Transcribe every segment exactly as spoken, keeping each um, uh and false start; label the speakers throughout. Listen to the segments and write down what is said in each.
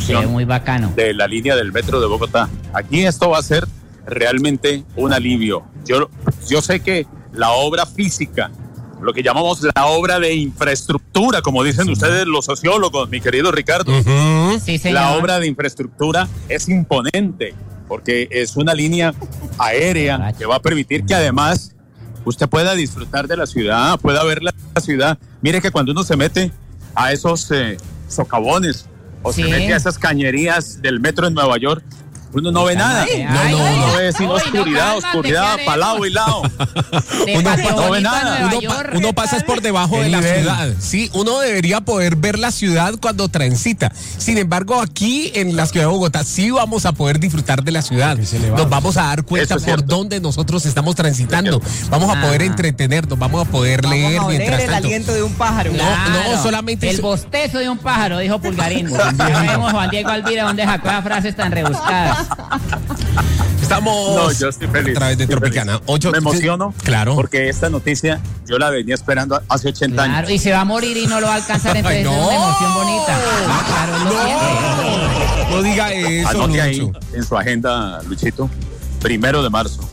Speaker 1: construcción
Speaker 2: muy bacano.
Speaker 1: de la línea del metro de Bogotá. Aquí esto va a ser realmente un alivio. Yo, yo sé que la obra física, lo que llamamos la obra de infraestructura, como dicen sí. ustedes los sociólogos, mi querido Ricardo,
Speaker 2: uh-huh. sí,
Speaker 1: la obra de infraestructura es imponente, porque es una línea aérea que va a permitir que además usted pueda disfrutar de la ciudad, pueda ver la ciudad. Mire que cuando uno se mete a esos eh, socavones o sí. se mete a esas cañerías del metro en Nueva York, uno no ve nada.
Speaker 2: Ay,
Speaker 1: no,
Speaker 2: ay,
Speaker 1: no,
Speaker 2: ay,
Speaker 1: uno
Speaker 2: ay,
Speaker 1: ve sino
Speaker 2: ay,
Speaker 1: oscuridad,
Speaker 2: no,
Speaker 1: oscuridad, para lado y lado.
Speaker 3: Uno,
Speaker 1: no ve nada.
Speaker 3: Uno, uno pasa por debajo de la nivel? ciudad. Sí, uno debería poder ver la ciudad cuando transita. Sin embargo, aquí en la ciudad de Bogotá sí vamos a poder disfrutar de la ciudad. Nos vamos a dar cuenta por cierto. dónde nosotros estamos transitando. Vamos a poder ah. entretenernos, vamos a poder
Speaker 4: vamos
Speaker 3: leer
Speaker 4: a
Speaker 3: mientras
Speaker 4: el
Speaker 3: tanto.
Speaker 4: aliento de un pájaro.
Speaker 3: No,
Speaker 2: claro.
Speaker 3: no, solamente
Speaker 2: el bostezo de un pájaro, dijo Pulgarín. Ya vemos Juan Diego Alvira donde sacó las frases tan rebuscadas.
Speaker 3: Estamos
Speaker 1: no, yo estoy feliz,
Speaker 3: a través de Tropicana. Ocho,
Speaker 1: me emociono,
Speaker 3: claro,
Speaker 1: porque esta noticia yo la venía esperando hace ochenta
Speaker 2: claro,
Speaker 1: años.
Speaker 2: Y se va a morir y no lo va a alcanzar, entonces no. es una emoción bonita. Ah, claro,
Speaker 3: no, no, no diga eso.
Speaker 1: Anote ahí en su agenda, Luchito, primero de marzo.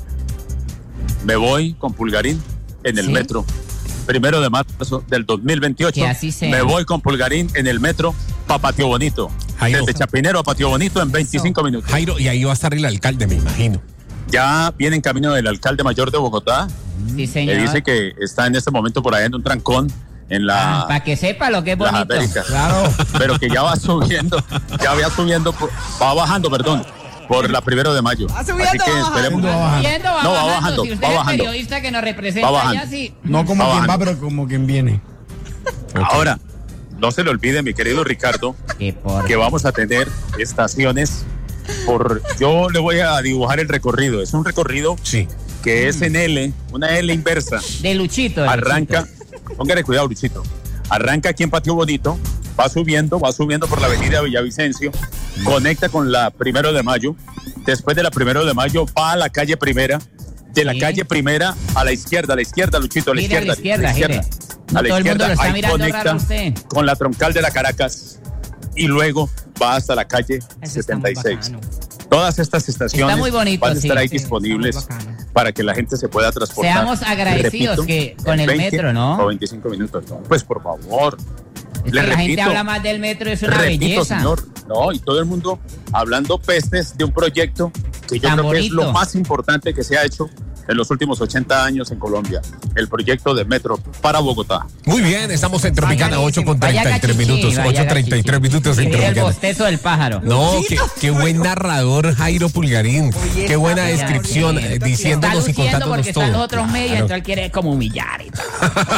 Speaker 1: Me voy con Pulgarín en el ¿Sí? metro. Primero de marzo del dos mil veintiocho.
Speaker 2: Que así sea.
Speaker 1: Me voy con Pulgarín en el metro pa' Patio Bonito. Jairo. Desde Chapinero a Patio Bonito en veinticinco Eso. minutos.
Speaker 3: Jairo, y ahí va a estar el alcalde, me imagino.
Speaker 1: Ya viene en camino del alcalde mayor de Bogotá.
Speaker 2: Sí, señor.
Speaker 1: Que dice que está en este momento por ahí en un trancón en la...
Speaker 2: Ah, para que sepa lo que es bonito.
Speaker 1: Claro. Pero que ya va subiendo, ya va subiendo, va bajando, perdón. Por la primero de mayo.
Speaker 4: ¿Va subiendo,
Speaker 1: Así que esperemos.
Speaker 2: Va bajando, va
Speaker 1: no, va
Speaker 2: bajando.
Speaker 1: bajando.
Speaker 2: Si usted
Speaker 1: va
Speaker 2: es
Speaker 1: bajando.
Speaker 2: periodista que nos representa, ya sí.
Speaker 5: No como
Speaker 1: va
Speaker 5: quien
Speaker 1: bajando.
Speaker 5: va, pero como quien viene.
Speaker 1: Okay. Ahora, no se le olvide, mi querido Ricardo,
Speaker 2: por...
Speaker 1: que vamos a tener estaciones por. Yo le voy a dibujar el recorrido. Es un recorrido
Speaker 3: sí.
Speaker 1: que es en L, una L inversa.
Speaker 2: De Luchito. De
Speaker 1: Arranca,
Speaker 2: Luchito.
Speaker 1: póngale cuidado, Luchito. Arranca aquí en Patio Bonito, va subiendo, va subiendo por la avenida Villavicencio, conecta con la Primero de Mayo. Después de la Primero de Mayo va a la calle Primera, de la sí. calle Primera a la izquierda, a la izquierda, Luchito, a la
Speaker 2: Mire
Speaker 1: izquierda,
Speaker 2: a la izquierda,
Speaker 1: a la izquierda,
Speaker 2: no,
Speaker 1: a la
Speaker 2: todo
Speaker 1: izquierda,
Speaker 2: el mundo lo está
Speaker 1: ahí
Speaker 2: mirando
Speaker 1: conecta
Speaker 2: raro usted.
Speaker 1: Con la troncal de la Caracas y luego va hasta la calle Eso setenta y seis. Todas estas estaciones
Speaker 2: bonito,
Speaker 1: van a estar
Speaker 2: sí,
Speaker 1: ahí
Speaker 2: sí,
Speaker 1: disponibles para que la gente se pueda transportar.
Speaker 2: Seamos agradecidos repito, que con el
Speaker 1: veinte
Speaker 2: metro, ¿no?
Speaker 1: O veinticinco minutos, ¿no? Pues por favor.
Speaker 2: Es
Speaker 1: Le
Speaker 2: que la
Speaker 1: repito,
Speaker 2: gente habla más del metro, es una
Speaker 1: repito,
Speaker 2: belleza.
Speaker 1: Señor, no, y todo el mundo hablando pestes de un proyecto que yo
Speaker 2: Tan
Speaker 1: creo
Speaker 2: bonito.
Speaker 1: que es lo más importante que se ha hecho en los últimos ochenta años en Colombia, el proyecto de metro para Bogotá.
Speaker 3: Muy bien, estamos en Tropicana, ocho con treinta y tres minutos, ocho treinta y tres minutos en Tropicana.
Speaker 2: El bostezo del pájaro.
Speaker 3: No, qué, qué buen narrador Jairo Pulgarín, Oye, qué buena descripción, eh, diciéndonos y contándonos
Speaker 2: porque
Speaker 3: todo.
Speaker 2: Están los otros
Speaker 3: claro.
Speaker 2: medios, entonces él quiere como humillar y todo.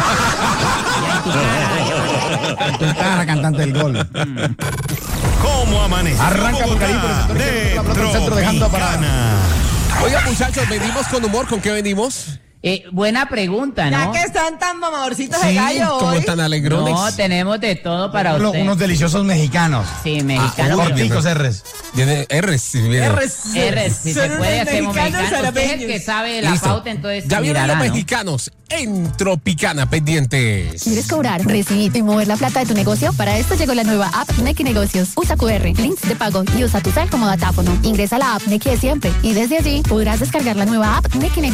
Speaker 5: En tu cara, cantante del gol.
Speaker 6: ¿Cómo amanece?
Speaker 5: Arranca Pulgarín por el sector,
Speaker 6: de
Speaker 5: la pelota del centro dejando para...
Speaker 3: Oiga, muchachos, venimos con humor, ¿con qué venimos?
Speaker 2: Eh, buena pregunta, ¿no?
Speaker 4: Ya que están tan mamadorcitos
Speaker 3: sí,
Speaker 4: de gallo
Speaker 3: como
Speaker 4: hoy.
Speaker 3: tan alegrones.
Speaker 2: No, tenemos de todo para
Speaker 5: Unos,
Speaker 2: usted.
Speaker 5: unos deliciosos mexicanos.
Speaker 2: Sí, mexicanos.
Speaker 5: Ah, corticos R's.
Speaker 3: Viene R's. Sí, viene.
Speaker 4: R's.
Speaker 2: R's, si se puede hacer mexicanos. Usted es el que sabe la
Speaker 3: Listo.
Speaker 2: pauta, entonces
Speaker 3: ya vienen
Speaker 2: mirará,
Speaker 3: los
Speaker 2: ¿no?
Speaker 3: mexicanos en Tropicana pendientes.
Speaker 7: ¿Quieres cobrar, recibir y mover la plata de tu negocio? Para esto llegó la nueva app Nequi Negocios. Usa cu erre, links de pago y usa tu cel como datáfono. Ingresa a la app Nequi de siempre y desde allí podrás descargar la nueva app Nequi Negocios.